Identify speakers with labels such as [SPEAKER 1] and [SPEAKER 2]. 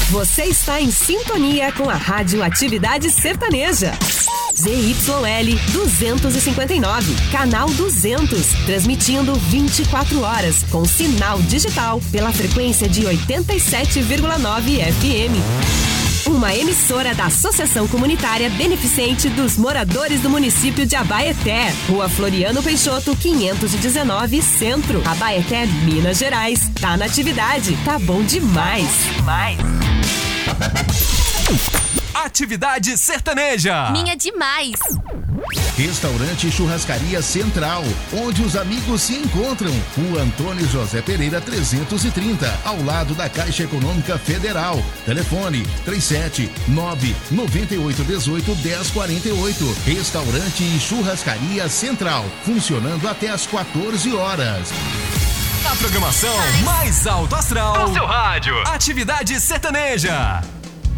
[SPEAKER 1] Você está em sintonia com a Rádio Atividade Sertaneja. ZYL 259, canal 200, transmitindo 24 horas, com sinal digital, pela frequência de 87,9 FM. Uma emissora da Associação Comunitária Beneficente dos Moradores do Município de Abaeté, Rua Floriano Peixoto, 519, Centro, Abaeté, Minas Gerais. Tá na atividade, tá bom demais.
[SPEAKER 2] Atividade Sertaneja.
[SPEAKER 3] Minha demais.
[SPEAKER 4] Restaurante e Churrascaria Central, onde os amigos se encontram. Rua Antônio José Pereira 330, ao lado da Caixa Econômica Federal. Telefone 37-99818-1048. Restaurante e Churrascaria Central, funcionando até às 14 horas.
[SPEAKER 2] A programação mais alto astral do seu rádio. Atividade Sertaneja.